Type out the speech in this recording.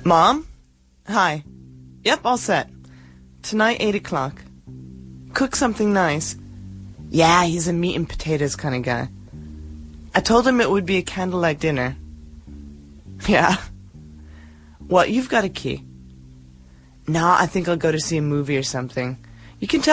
Mom? Hi. Yep, all set. Tonight, 8 o'clock. Cook something nice. Yeah, he's a meat and potatoes kind of guy. I told him it would be a candlelight dinner. Yeah. What, you've got a key? No, I think I'll go to see a movie or something. You can tell